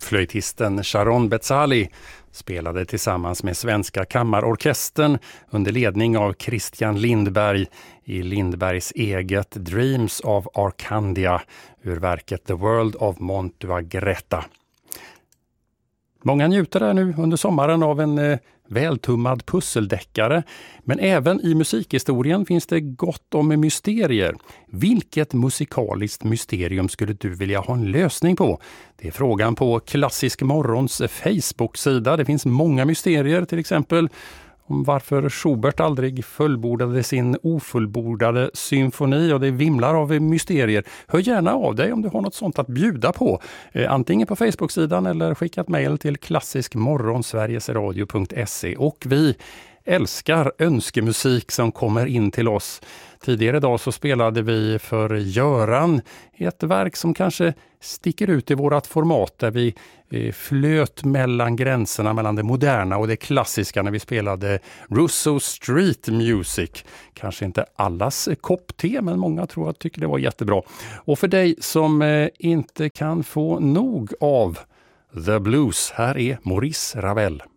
Flöjtisten Sharon Betzali spelade tillsammans med Svenska kammarorkestern under ledning av Christian Lindberg i Lindbergs eget Dreams of Arcandia ur verket The World of Montuagretta. Många njuter där nu under sommaren av en vältummad pusseldeckare, men även i musikhistorien finns det gott om mysterier. Vilket musikaliskt mysterium skulle du vilja ha en lösning på? Det är frågan på Klassisk Morgons Facebook-sida. Det finns många mysterier, till exempel om varför Schubert aldrig fullbordade sin ofullbordade symfoni, och det vimlar av mysterier. Hör gärna av dig om du har något sånt att bjuda på. Antingen på Facebook-sidan eller skicka ett mejl till klassiskmorgon@sverigesradio.se. Och vi älskar önskemusik som kommer in till oss. Tidigare idag så spelade vi för Göran ett verk som kanske sticker ut i vårat format, där vi flöt mellan gränserna mellan det moderna och det klassiska när vi spelade Russo Street Music. Kanske inte allas kopp te, men många tror att tycker det var jättebra. Och för dig som inte kan få nog av The Blues, här är Maurice Ravel.